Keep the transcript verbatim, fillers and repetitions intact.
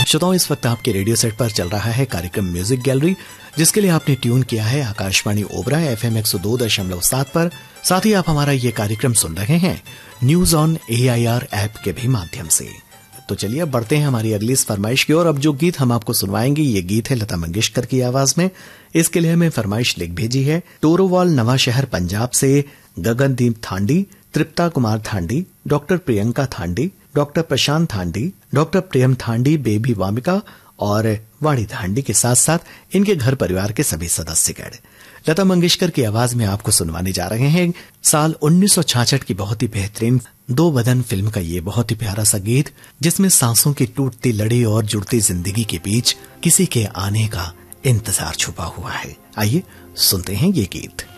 श्रोताओं, इस वक्त आपके रेडियो सेट पर चल रहा है कार्यक्रम म्यूजिक गैलरी, जिसके लिए आपने ट्यून किया है आकाशवाणी ओबरा एफ एम एक सौ दो दशमलव सात पर। साथ ही आप हमारा ये कार्यक्रम सुन रहे हैं news on A I R app के भी माध्यम से। तो चलिए अब बढ़ते हैं हमारी अगली इस फरमाइश की ओर। अब जो गीत हम आपको सुनवाएंगे ये गीत है लता मंगेशकर की आवाज में। इसके लिए हमें फरमाइश लिख भेजी है टोरोवाल नवा शहर पंजाब से गगनदीप थांडी, तृप्ता कुमार थांडी, डॉक्टर प्रियंका थांडी, डॉक्टर प्रशांत थांडी, डॉक्टर प्रेम थांडी, बेबी वामिका और वाणी थांडी के साथ साथ इनके घर परिवार के सभी सदस्यगण। लता मंगेशकर की आवाज में आपको सुनवाने जा रहे हैं साल उन्नीस सौ छियासठ की बहुत ही बेहतरीन दो बदन फिल्म का ये बहुत ही प्यारा सा गीत, जिसमें सांसों की टूटती लड़ी और जुड़ती जिंदगी के बीच किसी के आने का इंतजार छुपा हुआ है। आइए सुनते हैं ये गीत।